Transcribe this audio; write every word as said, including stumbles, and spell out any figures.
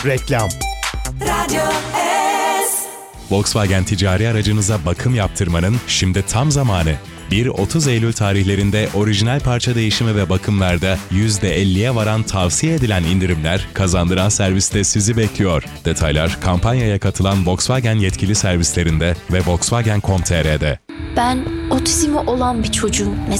Reklam. Radyo S. Volkswagen ticari aracınıza bakım yaptırmanın şimdi tam zamanı. bir otuz Eylül tarihlerinde orijinal parça değişimi ve bakımlarda yüzde elliye varan tavsiye edilen indirimler kazandıran serviste sizi bekliyor. Detaylar kampanyaya katılan Volkswagen yetkili servislerinde ve volkswagen nokta com nokta tr'de. Ben otizmi olan bir çocuğum.